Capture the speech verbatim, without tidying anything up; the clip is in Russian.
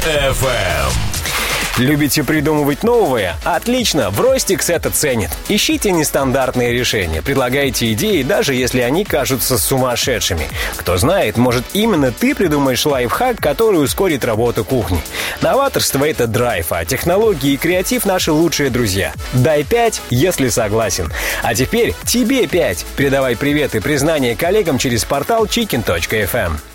эф эм. Любите придумывать новое? Отлично, в Ростикс это ценит. Ищите нестандартные решения, предлагайте идеи, даже если они кажутся сумасшедшими. Кто знает, может, именно ты придумаешь лайфхак, который ускорит работу кухни. Новаторство — это драйв, а технологии и креатив — наши лучшие друзья. Дай пять, если согласен. А теперь тебе пять. Передавай привет и признание коллегам через портал чикен точка эф эм.